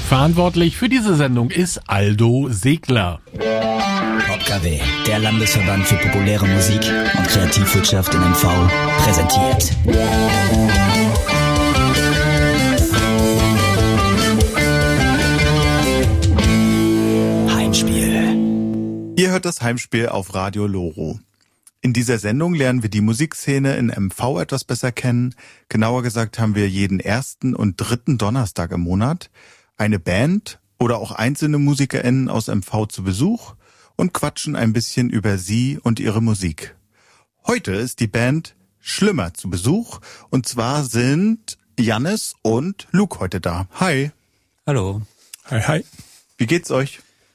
Verantwortlich für diese Sendung ist Aldo Segler. PopKW, der Landesverband für populäre Musik und Kreativwirtschaft in MV, präsentiert. Heimspiel. Ihr hört das Heimspiel auf Radio Loro. In dieser Sendung lernen wir die Musikszene in MV etwas besser kennen. Genauer gesagt haben wir jeden ersten und dritten Donnerstag im Monat eine Band oder auch einzelne MusikerInnen aus MV zu Besuch und quatschen ein bisschen über sie und ihre Musik. Heute ist die Band Schlimmer zu Besuch und zwar sind Jannis und Luke heute da. Hi. Hallo. Hi, hi. Wie geht's euch?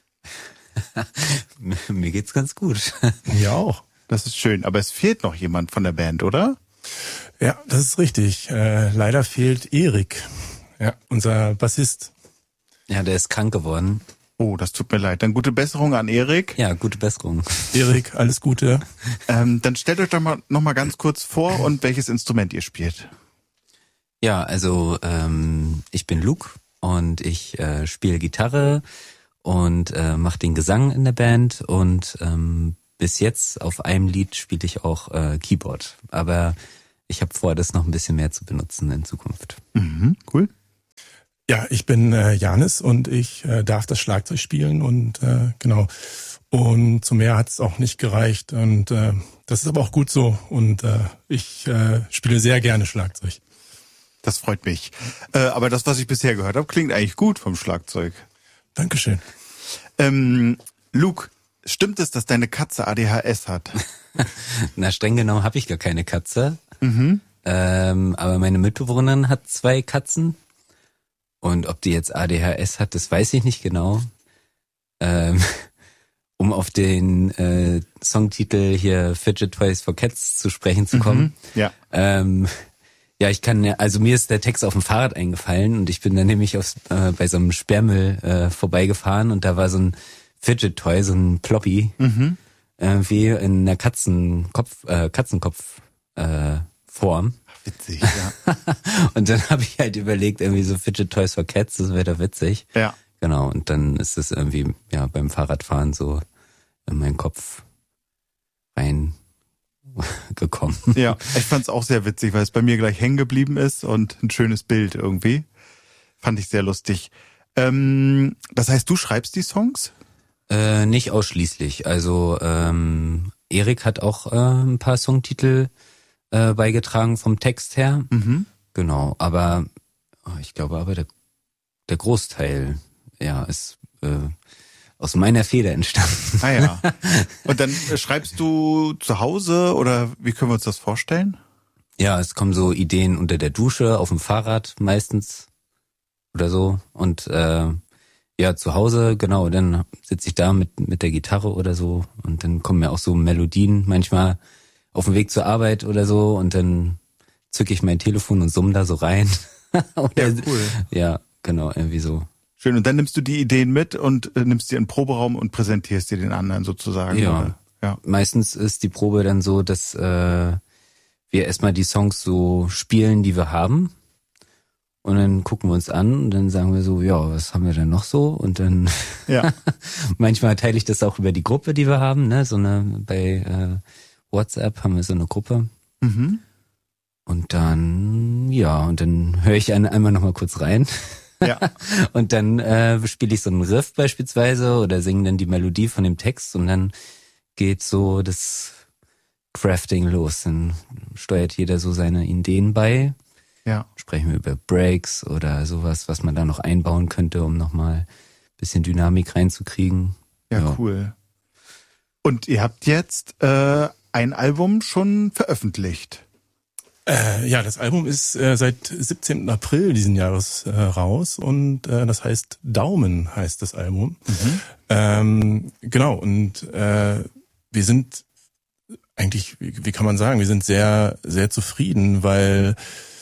Mir geht's ganz gut. Mir auch. Das ist schön, aber es fehlt noch jemand von der Band, oder? Ja, das ist richtig. Leider fehlt Erik, ja, unser Bassist. Ja, der ist krank geworden. Oh, das tut mir leid. Dann gute Besserung an Erik. Ja, gute Besserung. Erik, alles Gute. Dann stellt euch doch noch mal ganz kurz vor und welches Instrument ihr spielt. Ja, also ich bin Luke und ich spiele Gitarre und mache den Gesang in der Band und bis jetzt auf einem Lied spiele ich auch Keyboard. Aber ich habe vor, das noch ein bisschen mehr zu benutzen in Zukunft. Mhm, cool. Ja, ich bin Jannis und ich darf das Schlagzeug spielen und genau. Und zu mehr hat es auch nicht gereicht und das ist aber auch gut so und ich spiele sehr gerne Schlagzeug. Das freut mich. Aber das, was ich bisher gehört habe, klingt eigentlich gut vom Schlagzeug. Dankeschön. Luke, stimmt es, dass deine Katze ADHS hat? Na, streng genommen habe ich gar keine Katze. Mhm. Aber meine Mitbewohnerin hat 2 Katzen. Und ob die jetzt ADHS hat, das weiß ich nicht genau. Um auf den Songtitel hier Fidget Toys for Cats zu sprechen zu kommen. Ja. Ja, also mir ist der Text auf dem Fahrrad eingefallen und ich bin dann nämlich bei so einem Sperrmüll vorbeigefahren und da war so ein Fidget Toy, so ein Ploppy, wie in einer Katzenkopf-Form. Witzig, ja. Und dann habe ich halt überlegt, irgendwie so Fidget Toys for Cats, das wäre doch witzig. Ja. Genau, und dann ist es irgendwie ja beim Fahrradfahren so in meinen Kopf reingekommen. Ja, ich fand's auch sehr witzig, weil es bei mir gleich hängen geblieben ist und ein schönes Bild irgendwie. Fand ich sehr lustig. Das heißt, du schreibst die Songs? Nicht ausschließlich. Also Erik hat auch ein paar Songtitel beigetragen vom Text her. Mhm. Genau, aber ich glaube der Großteil ist aus meiner Feder entstanden. Ah ja. Und dann schreibst du zu Hause oder wie können wir uns das vorstellen? Ja, es kommen so Ideen unter der Dusche, auf dem Fahrrad meistens oder so und zu Hause, genau, dann sitze ich da mit der Gitarre oder so und dann kommen mir auch so Melodien manchmal auf dem Weg zur Arbeit oder so und dann zücke ich mein Telefon und summe da so rein. Oder, ja, cool. Ja, genau, irgendwie so. Schön, und dann nimmst du die Ideen mit und nimmst die in den Proberaum und präsentierst die den anderen sozusagen. Ja, oder? Ja. Meistens ist die Probe dann so, dass wir erstmal die Songs so spielen, die wir haben. Und dann gucken wir uns an und dann sagen wir so, ja, was haben wir denn noch so? Und dann manchmal teile ich das auch über die Gruppe, die wir haben, ne? So bei WhatsApp haben wir so eine Gruppe. Mhm. Und dann höre ich einmal noch mal kurz rein. Ja. Und dann spiele ich so einen Riff beispielsweise oder singe dann die Melodie von dem Text und dann geht so das Crafting los. Dann steuert jeder so seine Ideen bei. Ja. Sprechen wir über Breaks oder sowas, was man da noch einbauen könnte, um nochmal ein bisschen Dynamik reinzukriegen. Ja, cool. Und ihr habt jetzt ein Album schon veröffentlicht. Ja, das Album ist seit 17. April diesen Jahres raus und das heißt Daumen heißt das Album. Mhm. Genau, und wir sind eigentlich, wie kann man sagen, wir sind sehr, sehr zufrieden, weil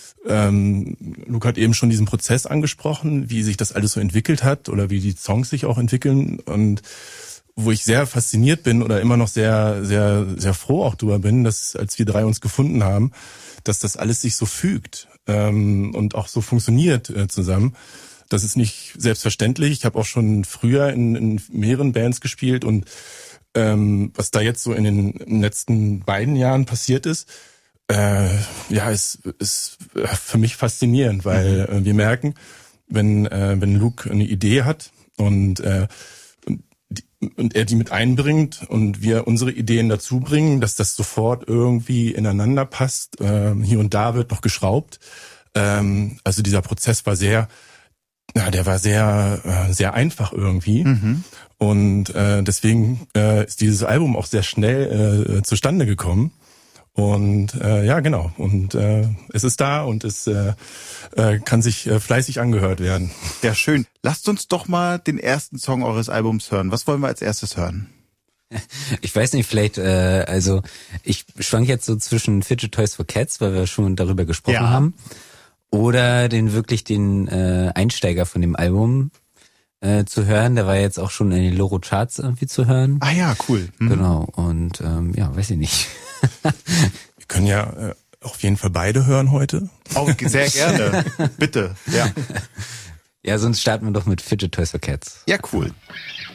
Luke hat eben schon diesen Prozess angesprochen, wie sich das alles so entwickelt hat oder wie die Songs sich auch entwickeln und wo ich sehr fasziniert bin oder immer noch sehr, sehr, sehr froh auch drüber bin, dass als wir 3 uns gefunden haben, dass das alles sich so fügt und auch so funktioniert zusammen. Das ist nicht selbstverständlich. Ich habe auch schon früher in mehreren Bands gespielt und was da jetzt so in den letzten beiden Jahren passiert ist, ist für mich faszinierend, weil wir merken, wenn Luke eine Idee hat und er die mit einbringt und wir unsere Ideen dazu bringen, dass das sofort irgendwie ineinander passt. Hier und da wird noch geschraubt. Also dieser Prozess war sehr einfach irgendwie. Und deswegen ist dieses Album auch sehr schnell zustande gekommen. Und genau. Und es ist da und es kann sich fleißig angehört werden. Ja, schön. Lasst uns doch mal den ersten Song eures Albums hören. Was wollen wir als erstes hören? Ich weiß nicht, vielleicht, also ich schwank jetzt so zwischen Fidget Toys for Cats, weil wir schon darüber gesprochen haben, oder den Einsteiger von dem Album zu hören. Der war jetzt auch schon in den Loro Charts irgendwie zu hören. Ah ja, cool. Genau, und weiß ich nicht. Wir können ja auf jeden Fall beide hören heute. Auch sehr gerne. Bitte, ja. Ja, sonst starten wir doch mit Fidget Toys for Cats. Ja, cool.